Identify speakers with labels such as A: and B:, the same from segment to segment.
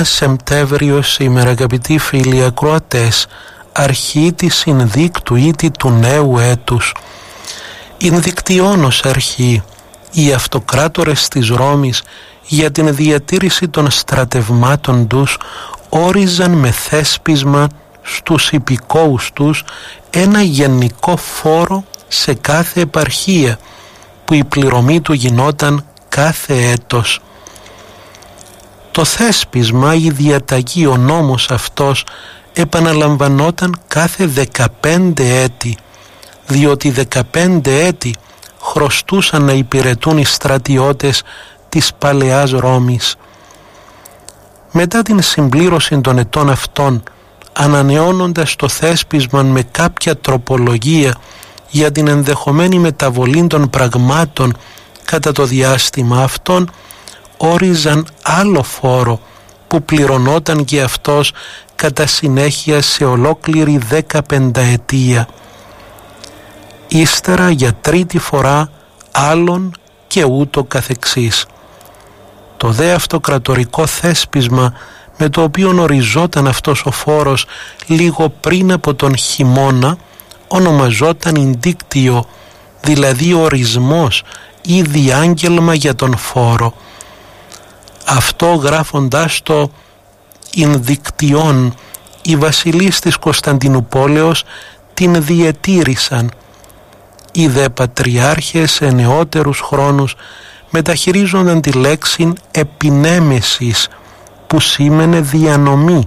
A: μήνα Σεπτέμβριος σήμερα, αγαπητοί φίλοι ακροατές, αρχή της συνδίκτου ήτη του νέου έτους. Ινδικτιόνος αρχή, οι αυτοκράτορες της Ρώμης για την διατήρηση των στρατευμάτων τους όριζαν με θέσπισμα στους υπηκόους τους ένα γενικό φόρο σε κάθε επαρχία, που η πληρωμή του γινόταν κάθε έτος. Το θέσπισμα, η διαταγή, ο νόμος αυτός επαναλαμβανόταν κάθε 15 έτη, διότι 15 έτη χρωστούσαν να υπηρετούν οι στρατιώτες της Παλαιάς Ρώμης. Μετά την συμπλήρωση των ετών αυτών, ανανεώνοντας το θέσπισμα με κάποια τροπολογία για την ενδεχομένη μεταβολή των πραγμάτων κατά το διάστημα αυτών, όριζαν άλλο φόρο που πληρωνόταν και αυτός κατά συνέχεια σε ολόκληρη 15 ετία. Ύστερα για τρίτη φορά άλλον και ούτω καθεξής. Το δε αυτοκρατορικό θέσπισμα με το οποίο οριζόταν αυτός ο φόρος λίγο πριν από τον χειμώνα ονομαζόταν ινδίκτιο, δηλαδή ορισμός ή διάγγελμα για τον φόρο. Αυτό γράφοντάς το ινδικτιόν, οι βασιλείς της Κωνσταντινουπόλεως την διετήρησαν. Οι δε πατριάρχες σε νεότερους χρόνους μεταχειρίζονταν τη λέξη επινέμεσης, που σήμαινε διανομή.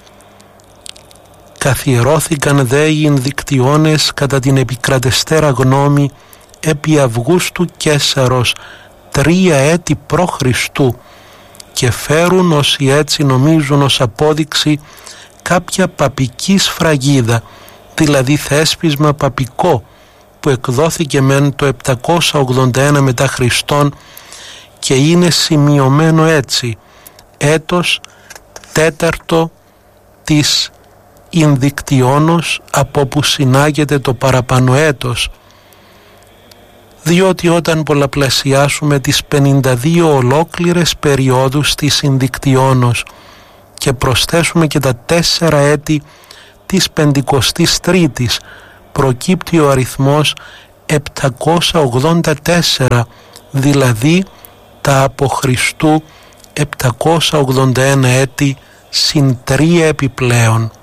A: Καθιερώθηκαν δε οι ινδικτιώνες κατά την επικρατεστέρα γνώμη επί Αυγούστου Καίσαρος 3 έτη π.Χ. και φέρουν, όσοι έτσι νομίζουν, ως απόδειξη κάποια παπική σφραγίδα, δηλαδή θέσπισμα παπικό, που εκδόθηκε μεν το 781 μετά Χριστόν και είναι σημειωμένο έτσι: έτος τέταρτο της Ινδικτιόνος, από που συνάγεται το παραπάνω έτος, διότι όταν πολλαπλασιάσουμε τις 52 ολόκληρες περιόδους της Ινδικτιόνος και προσθέσουμε και τα 4 έτη της 53ης, προκύπτει ο αριθμός 784, δηλαδή τα από Χριστού 781 έτη συν 3 επιπλέον.